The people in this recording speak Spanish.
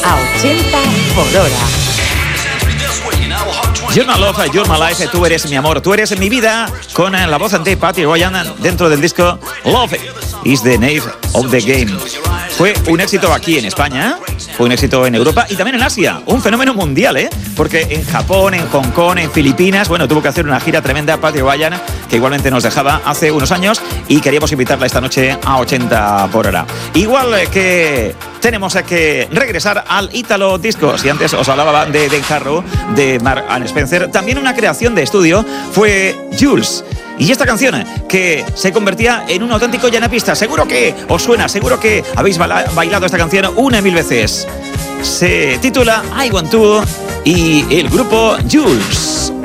a 80 por hora. You're my love, you're my life, tú eres mi amor, tú eres mi vida, con la voz de Patty Ryan dentro del disco Love is the Name of the Game. Fue un éxito aquí en España, fue un éxito en Europa y también en Asia, un fenómeno mundial, porque en Japón, en Hong Kong, en Filipinas, bueno, tuvo que hacer una gira tremenda Patty Ryan, que igualmente nos dejaba hace unos años y queríamos invitarla esta noche a 80 por hora. Igual que tenemos que regresar al Italo Disco. Si antes os hablaba de Dan Harrow, de Mark and Spencer, también una creación de estudio fue Jules. Y esta canción, que se convertía en un auténtico llanapista, seguro que os suena, seguro que habéis bailado esta canción una y mil veces. Se titula I Want To y el grupo Jules.